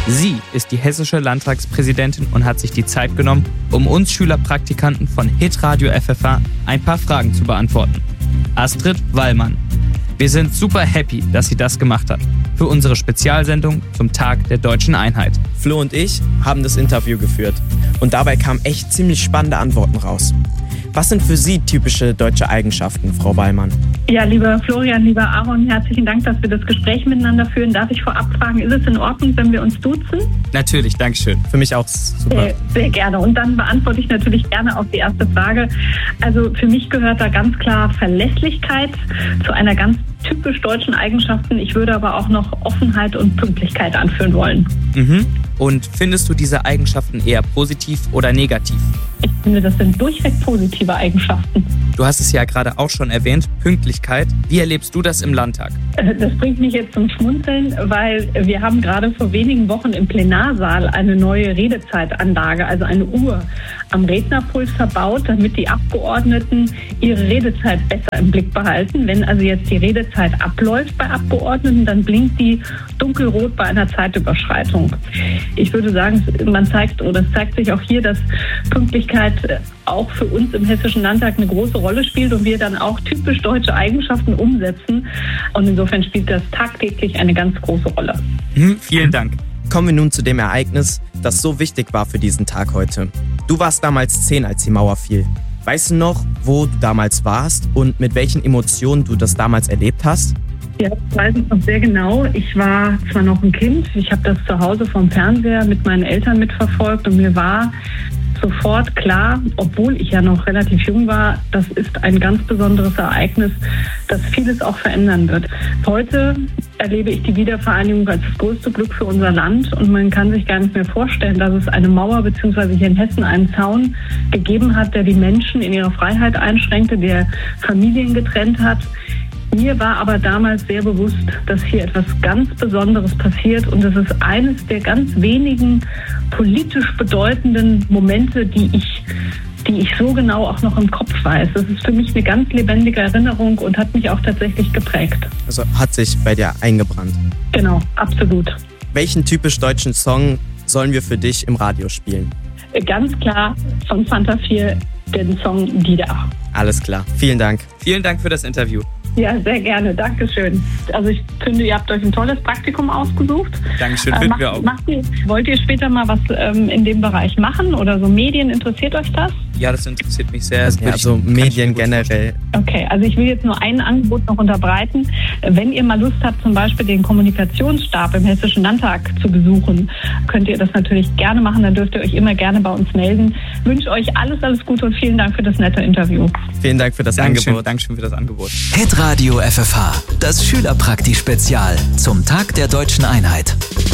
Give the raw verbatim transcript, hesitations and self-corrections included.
Sie ist die hessische Landtagspräsidentin und hat sich die Zeit genommen, um uns Schülerpraktikanten von Hitradio F F H ein paar Fragen zu beantworten. Astrid Wallmann. Wir sind super happy, dass sie das gemacht hat. Für unsere Spezialsendung zum Tag der Deutschen Einheit. Flo und ich haben das Interview geführt und dabei kamen echt ziemlich spannende Antworten raus. Was sind für Sie typische deutsche Eigenschaften, Frau Wallmann? Ja, lieber Florian, lieber Aaron, herzlichen Dank, dass wir das Gespräch miteinander führen. Darf ich vorab fragen, ist es in Ordnung, wenn wir uns duzen? Natürlich, Dankeschön. Für mich auch super. Sehr, sehr gerne. Und dann beantworte ich natürlich gerne auf die erste Frage. Also für mich gehört da ganz klar Verlässlichkeit zu einer ganz typisch deutschen Eigenschaften. Ich würde aber auch noch Offenheit und Pünktlichkeit anführen wollen. Mhm. Und findest du diese Eigenschaften eher positiv oder negativ? Ich finde, das sind durchweg positive Eigenschaften. Du hast es ja gerade auch schon erwähnt, Pünktlichkeit. Wie erlebst du das im Landtag? Das bringt mich jetzt zum Schmunzeln, weil wir haben gerade vor wenigen Wochen im Plenarsaal eine neue Redezeitanlage, also eine Uhr, am Rednerpult verbaut, damit die Abgeordneten ihre Redezeit besser im Blick behalten. Wenn also jetzt die Redezeit abläuft bei Abgeordneten, dann blinkt die dunkelrot bei einer Zeitüberschreitung. Ich würde sagen, man zeigt, oder es zeigt sich auch hier, dass Pünktlichkeit auch für uns im Hessischen Landtag eine große Rolle spielt und wir dann auch typisch deutsche Eigenschaften umsetzen. Und insofern spielt das tagtäglich eine ganz große Rolle. Hm, vielen Dank. Kommen wir nun zu dem Ereignis, das so wichtig war für diesen Tag heute. Du warst damals zehn, als die Mauer fiel. Weißt du noch, wo du damals warst und mit welchen Emotionen du das damals erlebt hast? Ja, das weiß ich noch sehr genau. Ich war zwar noch ein Kind, ich habe das zu Hause vom Fernseher mit meinen Eltern mitverfolgt und mir war sofort klar, obwohl ich ja noch relativ jung war, das ist ein ganz besonderes Ereignis, das vieles auch verändern wird. Heute erlebe ich die Wiedervereinigung als das größte Glück für unser Land und man kann sich gar nicht mehr vorstellen, dass es eine Mauer bzw. hier in Hessen einen Zaun gegeben hat, der die Menschen in ihrer Freiheit einschränkte, der Familien getrennt hat. Mir war aber damals sehr bewusst, dass hier etwas ganz Besonderes passiert und das ist eines der ganz wenigen politisch bedeutenden Momente, die ich, die ich so genau auch noch im Kopf weiß. Das ist für mich eine ganz lebendige Erinnerung und hat mich auch tatsächlich geprägt. Also hat sich bei dir eingebrannt? Genau, absolut. Welchen typisch deutschen Song sollen wir für dich im Radio spielen? Ganz klar von Fanta vier den Song Dida. Alles klar, vielen Dank. Vielen Dank für das Interview. Ja, sehr gerne. Dankeschön. Also ich finde, ihr habt euch ein tolles Praktikum ausgesucht. Dankeschön, äh, finden macht, wir auch. Macht ihr, wollt ihr später mal was ähm, in dem Bereich machen oder so Medien? Interessiert euch das? Ja, das interessiert mich sehr. Das Ja, ich, so kann ich Medien mir gut generell. Okay, also ich will jetzt nur ein Angebot noch unterbreiten. Wenn ihr mal Lust habt, zum Beispiel den Kommunikationsstab im Hessischen Landtag zu besuchen, könnt ihr das natürlich gerne machen. Dann dürft ihr euch immer gerne bei uns melden. Ich wünsche euch alles, alles Gute und vielen Dank für das nette Interview. Vielen Dank für das Dankeschön, Angebot. Dankeschön für das Angebot. Hitradio F F H, das Schülerprakti-Spezial zum Tag der Deutschen Einheit.